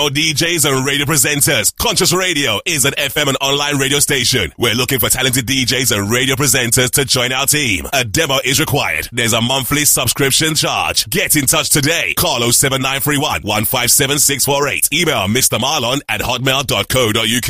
DJs and radio presenters. Conscious Radio is an FM and online radio station. We're looking for talented DJs and radio presenters to join our team. A demo is required. There's a monthly subscription charge. Get in touch today. Call 07931 157 648. Email Mr. Marlon at hotmail.co.uk.